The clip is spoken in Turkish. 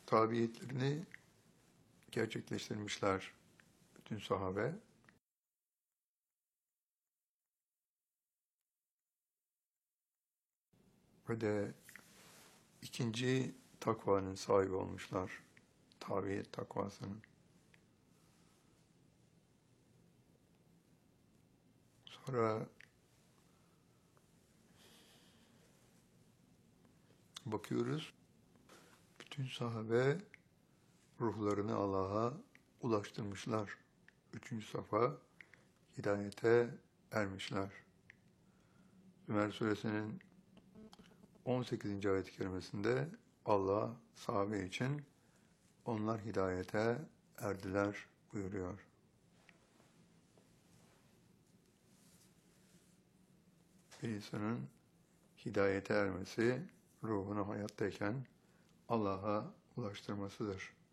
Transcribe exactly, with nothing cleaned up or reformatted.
tabiyetlerini gerçekleştirmişler bütün sahabe. Ve de ikinci takvanın sahibi olmuşlar. Tabiyet takvasının. Sonra bakıyoruz, bütün sahabe ruhlarını Allah'a ulaştırmışlar. Üçüncü safa hidayete ermişler. Zümer Suresinin on sekizinci ayet-i kerimesinde Allah sahabe için onlar hidayete erdiler buyuruyor. Bir insanın hidayete ermesi, ruhunu hayattayken Allah'a ulaştırmasıdır.